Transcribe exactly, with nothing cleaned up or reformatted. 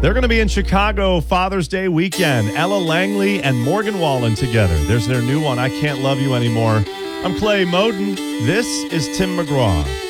They're going to be in Chicago Father's Day weekend. Ella Langley and Morgan Wallen together. There's their new one, I Can't Love You Anymore. I'm Clay Moden. This is Tim McGraw.